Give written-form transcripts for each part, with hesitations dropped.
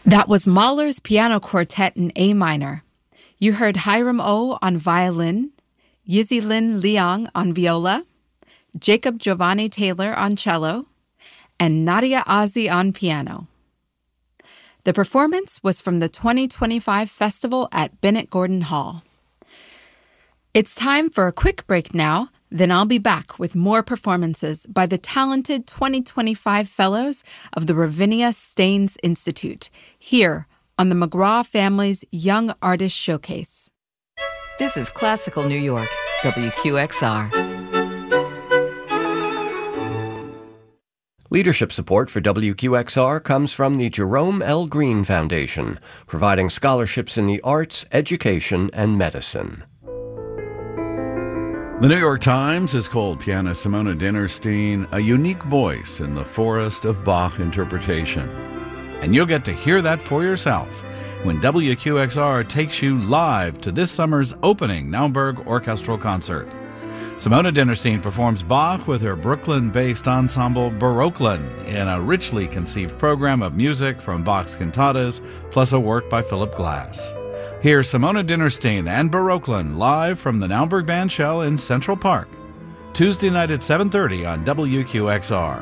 That was Mahler's Piano Quartet in A minor. You heard Hiram O on violin, Yizzy Lin Liang on viola, Jacob Giovanni Taylor on cello, and Nadia Ozzy on piano. The performance was from the 2025 festival at Bennett Gordon Hall. It's time for a quick break now, then I'll be back with more performances by the talented 2025 Fellows of the Ravinia Staines Institute, here on the McGraw Family's Young Artist Showcase. This is Classical New York, WQXR. Leadership support for WQXR comes from the Jerome L. Green Foundation, providing scholarships in the arts, education, and medicine. The New York Times has called pianist Simona Dinnerstein a unique voice in the forest of Bach interpretation. And you'll get to hear that for yourself when WQXR takes you live to this summer's opening Naumburg Orchestral Concert. Simona Dinnerstein performs Bach with her Brooklyn-based ensemble Baroquelin in a richly conceived program of music from Bach's cantatas, plus a work by Philip Glass. Here's Simona Dinnerstein and Baroquelin live from the Naumburg Bandshell in Central Park, Tuesday night at 7:30 on WQXR.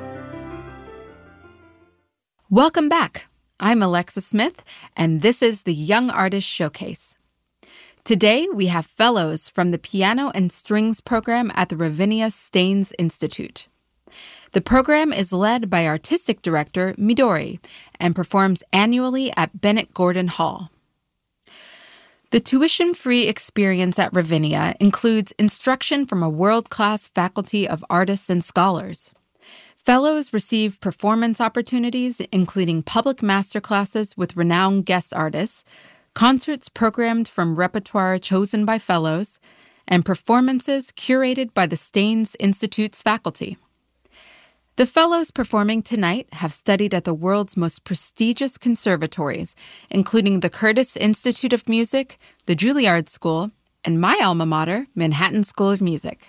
Welcome back. I'm Alexa Smith, and this is the Young Artist Showcase. Today, we have fellows from the Piano and Strings program at the Ravinia Staines Institute. The program is led by artistic director Midori and performs annually at Bennett Gordon Hall. The tuition-free experience at Ravinia includes instruction from a world-class faculty of artists and scholars. Fellows receive performance opportunities, including public masterclasses with renowned guest artists, concerts programmed from repertoire chosen by fellows, and performances curated by the Staines Institute's faculty. The fellows performing tonight have studied at the world's most prestigious conservatories, including the Curtis Institute of Music, the Juilliard School, and my alma mater, Manhattan School of Music.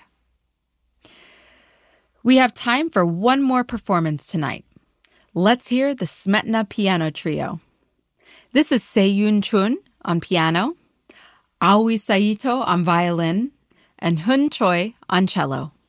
We have time for one more performance tonight. Let's hear the Smetana Piano Trio. This is Seiyun Chun on piano, Aoi Saito on violin, and Hun Choi on cello.